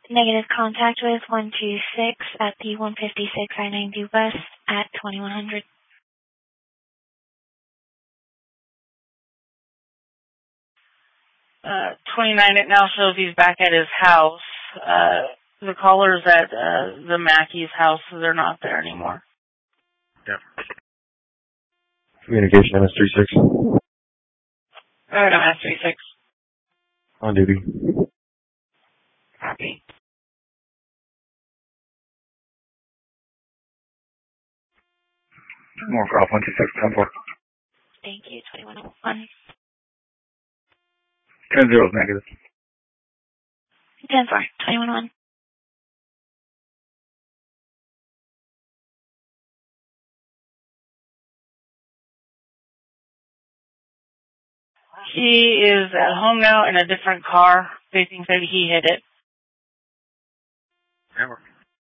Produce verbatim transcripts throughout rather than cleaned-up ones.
Negative contact with one two six at the one fifty-six I ninety West at twenty-one hundred. Uh, twenty-nine, it now shows he's back at his house. Uh, the caller's at uh, the Mackey's house, so they're not there anymore. Yep. Communication M S thirty-six. Alright, M S thirty-six. On duty. Copy. More golf one two six ten four. Thank you, twenty-one oh one. ten zero is negative. ten four, twenty-one oh one. He is at home now in a different car. They think that he hit it. Never.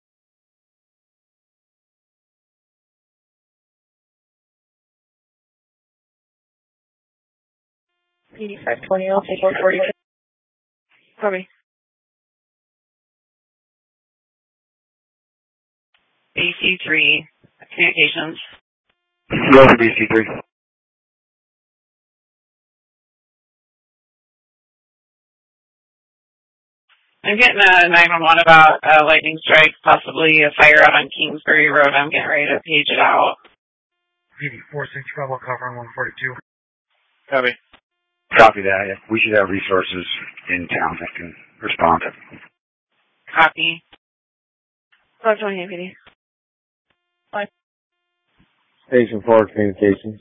eighty-five twenty, I'll take one forty. Copy. B C three, communications. Hello, B C three. I'm getting a nine one one about a lightning strike, possibly a fire out on Kingsbury Road. I'm getting ready to page it out. eighty-four six Rebel covering one forty-two. Copy. Copy that. Yeah. We should have resources in town that can respond. Copy. five twenty-eight P D. Bye. Station four, communications.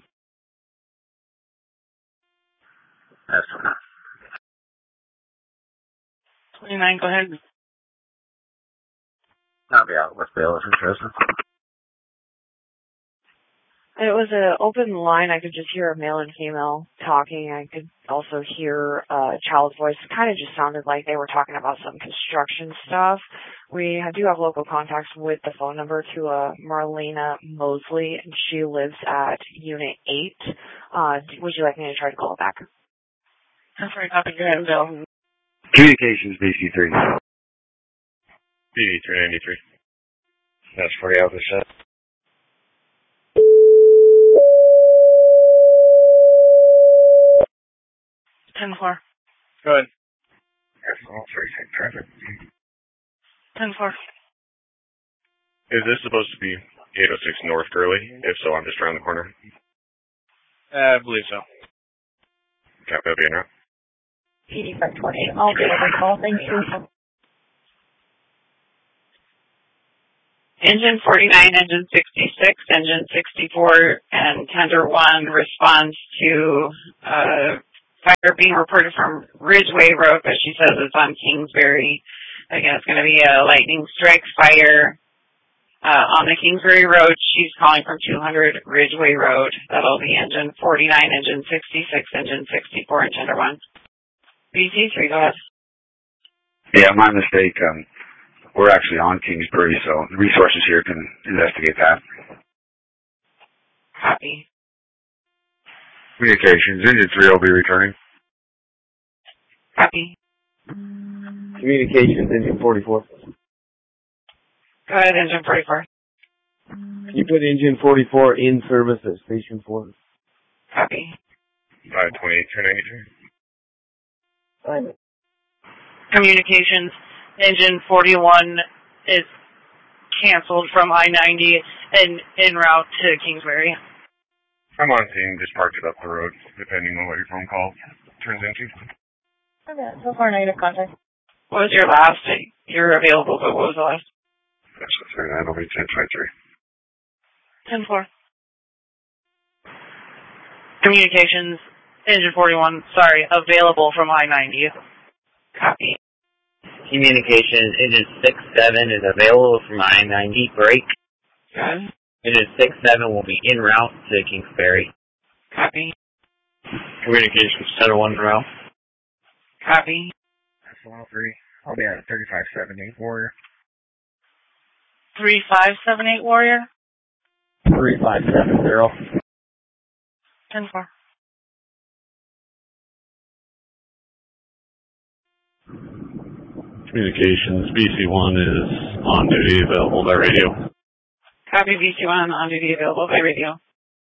That's fine. twenty-nine, go ahead. Copy out. What's Bill is interested? It was an open line. I could just hear a male and female talking. I could also hear a child's voice. It kind of just sounded like they were talking about some construction stuff. We do have local contacts with the phone number to uh, Marlena Mosley, and she lives at Unit eight. Uh, would you like me to try to call back? That's right, copy. Go ahead, Bill. Communications, B C three. B three ninety-three. That's for you, other set. ten four. Go ahead. ten four. Is this supposed to be eight oh six North Gurley? If so, I'm just around the corner. Uh, I believe so. Cap that being out. P D five twenty. I'll get a call. Thank you. Engine forty-nine, engine sixty-six, engine sixty-four, and tender one responds to uh, fire being reported from Ridgeway Road, but she says it's on Kingsbury. Again, it's going to be a lightning strike fire uh, on the Kingsbury Road. She's calling from two hundred Ridgeway Road. That'll be engine forty-nine, engine sixty-six, engine sixty-four, and tender one. B C three, go ahead. Yeah, my mistake. Um, we're actually on Kingsbury, so the resources here can investigate that. Copy. Communications, engine three will be returning. Copy. Communications, engine forty-four. Go ahead, engine forty-four. Can you put engine forty-four in service at station four? Copy. five twenty-eight, two ninety-three. Fine. Communications, engine forty-one is canceled from I ninety and en route to Kingsbury. I'm on scene, just parked it up the road, depending on what your phone call turns into. Okay, so far negative contact. What was your last? You're available, but what was the last? That's the thing. That'll be ten twenty-three. ten four. Communications, engine forty-one, sorry, available from I ninety. Copy. Communications, engine six seven is available from I ninety, break. Good. Engine six seven will be en route to Kingsbury. Copy. Communications, ten one route. Copy. That's one oh three. I'll be at thirty-five seventy, Warrior. three five seven eight Warrior. three five seven zero. ten four. Communications, B C one is on duty, available by radio. Copy, B C one on duty, available by radio.